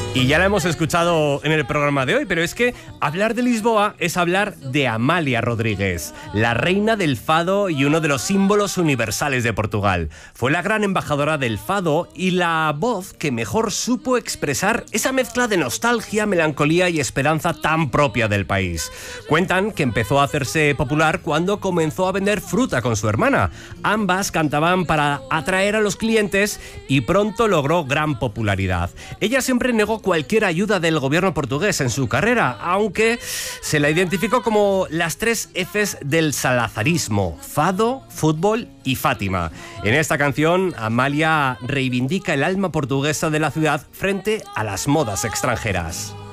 Y ya la hemos escuchado en el programa de hoy, pero es que hablar de Lisboa es hablar de Amália Rodríguez, la reina del fado y uno de los símbolos universales de Portugal. Fue la gran embajadora del fado y la voz que mejor supo expresar esa mezcla de nostalgia, melancolía y esperanza tan propia del país. Cuentan que empezó a hacerse popular cuando comenzó a vender fruta con su hermana. Ambas cantaban para atraer a los clientes y pronto logró gran popularidad. Ella siempre negó cualquier ayuda del gobierno portugués en su carrera, aunque se la identificó como las 3 Fs del salazarismo: fado, fútbol y Fátima. En esta canción, Amália reivindica el alma portuguesa de la ciudad frente a las modas extranjeras.